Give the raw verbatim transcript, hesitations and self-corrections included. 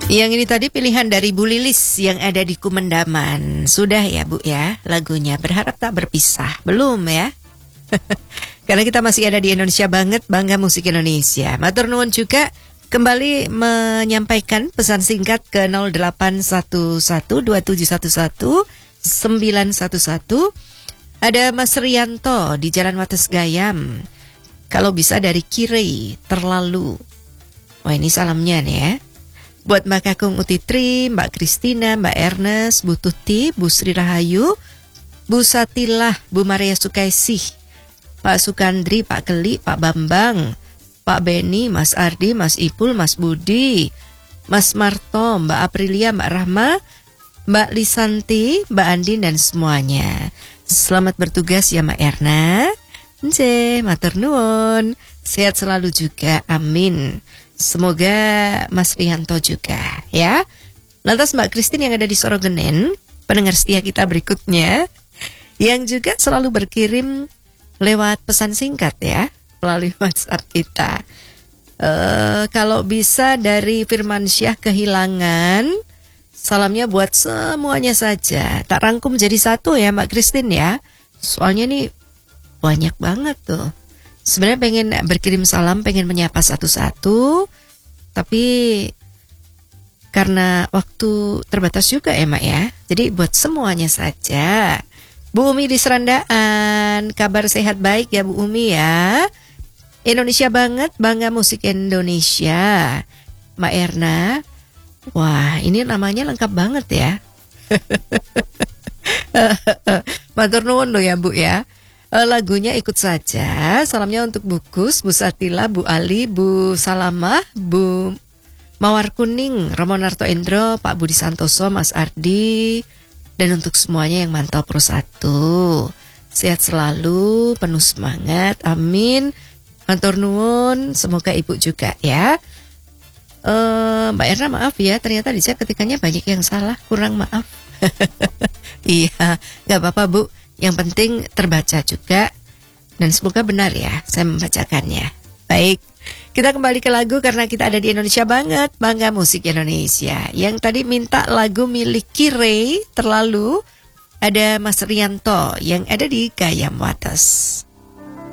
Yang ini tadi pilihan dari Bu Lilis yang ada di Kumendaman. Sudah ya Bu ya lagunya, berharap tak berpisah. Belum ya? Karena kita masih ada di Indonesia banget, bangga musik Indonesia. Matur nuwun juga kembali menyampaikan pesan singkat ke nol delapan satu satu dua tujuh satu satu sembilan satu satu. Ada Mas Rianto di Jalan Wates Gayam. Kalau bisa dari Kirei, terlalu. Wah ini salamnya nih ya. Buat Mbak Kakung Utitri, Mbak Kristina, Mbak Ernest, Bu Tuti, Bu Sri Rahayu, Bu Satilah, Bu Maria Sukaisih, Pak Sukandri, Pak Keli, Pak Bambang, Pak Beni, Mas Ardi, Mas Ipul, Mas Budi, Mas Marto, Mbak Aprilia, Mbak Rahma, Mbak Lisanti, Mbak Andin dan semuanya. Selamat bertugas ya Mbak Erna. Nje, matur nuwun. Sehat selalu juga, amin. Semoga Mas Rianto juga ya. Lantas Mbak Christine yang ada di Sorogenen, pendengar setia kita berikutnya, yang juga selalu berkirim lewat pesan singkat ya, melalui WhatsApp kita. Uh, kalau bisa dari Firmansyah Kehilangan, salamnya buat semuanya saja. Tak rangkum jadi satu ya Mbak Christine ya. Soalnya nih banyak banget tuh. Sebenarnya pengen berkirim salam, pengen menyapa satu-satu, tapi karena waktu terbatas juga ya Mak ya. Jadi buat semuanya saja. Bu Umi di Serandaan, kabar sehat baik ya Bu Umi ya. Indonesia banget, bangga musik Indonesia. Mbak Erna, wah ini namanya lengkap banget ya. Matur nuwun loh ya Bu ya. Lagunya ikut saja. Salamnya untuk Bu Kus, Bu Satila, Bu Ali, Bu Salamah, Bu Mawar Kuning, Romonarto Endro, Pak Budi Santoso, Mas Ardi, dan untuk semuanya yang mantau Pro satu. Sehat selalu, penuh semangat, amin. Matur nuwun, semoga Ibu juga ya. Uh, Mbak Erna maaf ya, ternyata di chat ketikannya banyak yang salah, kurang maaf. Iya, gak apa-apa Bu. Yang penting terbaca juga. Dan semoga benar ya saya membacakannya. Baik, kita kembali ke lagu karena kita ada di Indonesia banget, bangga musik Indonesia. Yang tadi minta lagu milik Kirei, terlalu. Ada Mas Rianto yang ada di Gayam Wates.